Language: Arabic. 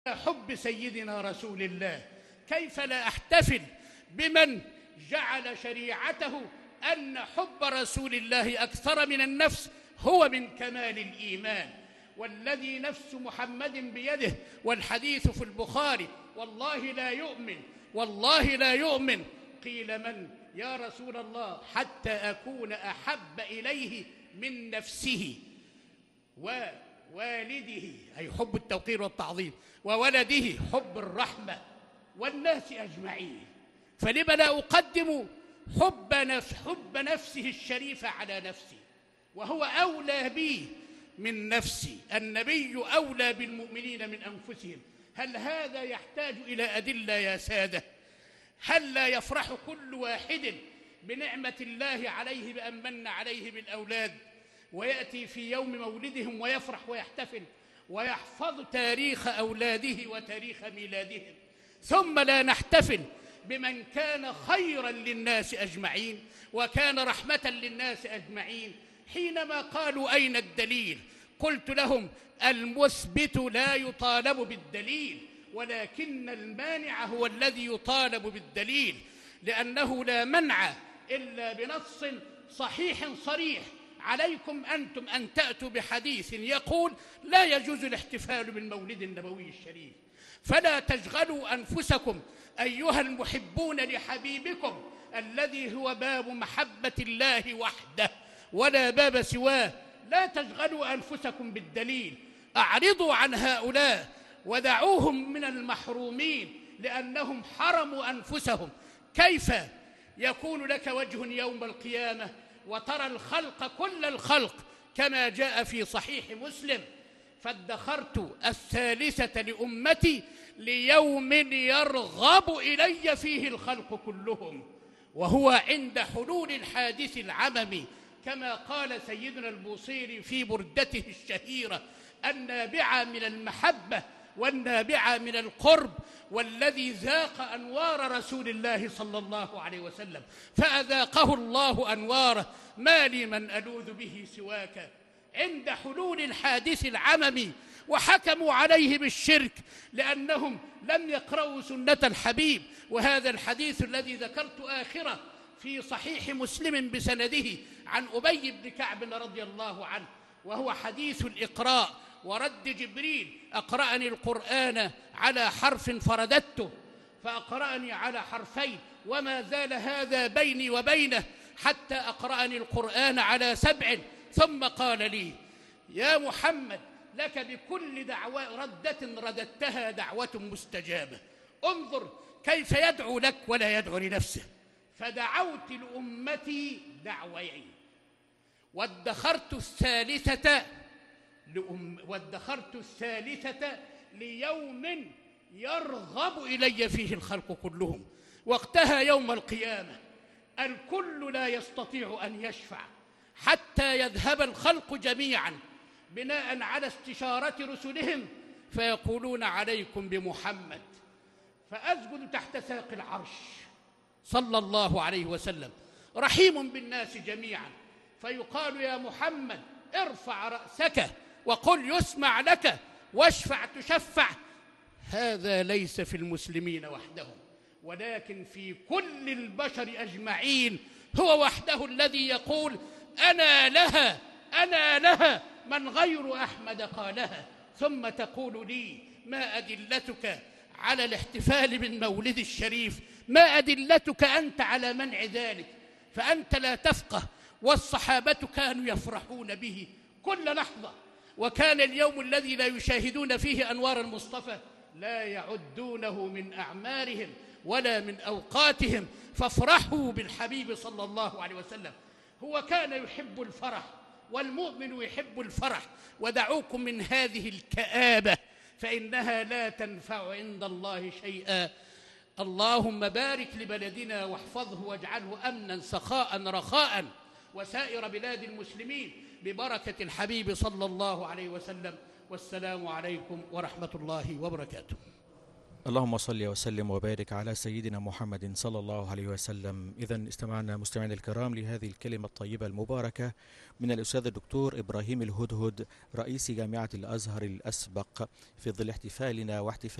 حب سيدنا رسول الله، كيف لا أحتفل بمن جعل شريعته أن حب رسول الله أكثر من النفس هو من كمال الإيمان. والذي نفس محمد بيده، والحديث في البخاري: والله لا يؤمن، والله لا يؤمن. قيل: من يا رسول الله؟ حتى أكون أحب إليه من نفسه ووالده، أي حب التوقير والتعظيم، وولده حب الرحمة، والناس أجمعين. فلما لا أقدم حب نفسه الشريفة على نفسي، وهو أولى بي من نفسي؟ النبي أولى بالمؤمنين من أنفسهم. هل هذا يحتاج إلى أدلة يا سادة؟ هل لا يفرح كل واحد بنعمة الله عليه بأن من عليه بالأولاد، ويأتي في يوم مولدهم ويفرح ويحتفل ويحفظ تاريخ أولاده وتاريخ ميلادهم؟ ثم لا نحتفل بمن كان خيرا للناس أجمعين وكان رحمة للناس أجمعين. حينما قالوا: أين الدليل؟ قلت لهم: المثبت لا يطالب بالدليل، ولكن المانع هو الذي يطالب بالدليل، لأنه لا منع إلا بنص صحيح صريح. عليكم أنتم أن تأتوا بحديث يقول لا يجوز الاحتفال بالمولد النبوي الشريف، فلا تشغلوا أنفسكم أيها المحبون لحبيبكم الذي هو باب محبة الله وحده ولا باب سواه. لا تشغلوا أنفسكم بالدليل، أعرضوا عن هؤلاء ودعوهم من المحرومين لأنهم حرموا أنفسهم. كيف يكون لك وجه يوم القيامة وترى الخلق كل الخلق كما جاء في صحيح مسلم: فادخرت الثالثة لأمتي ليوم يرغب إلي فيه الخلق كلهم، وهو عند حلول الحادث العممي، كما قال سيدنا البوصيري في بردته الشهيرة: النابعة من المحبة والنابعة من القرب، والذي ذاق أنوار رسول الله صلى الله عليه وسلم فأذاقه الله أنواره، ما لي من ألوذ به سواك. عند حلول الحادث العممي وحكموا عليه بالشرك لأنهم لم يقرأوا سنة الحبيب. وهذا الحديث الذي ذكرت آخره في صحيح مسلم بسنده عن أبي بن كعب رضي الله عنه، وهو حديث الإقراء ورد جبريل: أقرأني القرآن على حرف فرددته، فأقرأني على حرفين، وما زال هذا بيني وبينه حتى أقرأني القرآن على 7، ثم قال لي: يا محمد، لك بكل دعوة رددتها دعوة مستجابة. انظر كيف يدعو لك ولا يدعو لنفسه. فدعوت لأمتي دعوين، وادخرت الثالثة ليوم يرغب إلي فيه الخلق كلهم. وقتها يوم القيامة الكل لا يستطيع أن يشفع حتى يذهب الخلق جميعا بناء على استشارة رسلهم، فيقولون: عليكم بمحمد، فأسجد تحت ساق العرش صلى الله عليه وسلم رحيم بالناس جميعا، فيقال: يا محمد، ارفع رأسك وقل يسمع لك واشفع تشفع. هذا ليس في المسلمين وحدهم، ولكن في كل البشر أجمعين. هو وحده الذي يقول: أنا لها، أنا لها، من غير أحمد قالها. ثم تقول لي: ما أدلتك على الاحتفال بالمولد الشريف؟ ما أدلتك أنت على منع ذلك؟ فأنت لا تفقه. والصحابة كانوا يفرحون به كل لحظة، وكان اليوم الذي لا يشاهدون فيه أنوار المصطفى لا يعدونه من أعمارهم ولا من أوقاتهم. فافرحوا بالحبيب صلى الله عليه وسلم. هو كان يحب الفرح، والمؤمن يحب الفرح. ودعوكم من هذه الكآبة فإنها لا تنفع عند الله شيئا. اللهم بارك لبلدنا واحفظه واجعله أمنا سخاء رخاء، وسائر بلاد المسلمين، ببركة الحبيب صلى الله عليه وسلم. والسلام عليكم ورحمة الله وبركاته. اللهم صل وسلم وبارك على سيدنا محمد صلى الله عليه وسلم. إذا استمعنا مستمعينا الكرام لهذه الكلمة الطيبة المباركة من الأستاذ الدكتور إبراهيم الهدهد رئيس جامعة الأزهر الأسبق في ظل احتفالنا واحتفال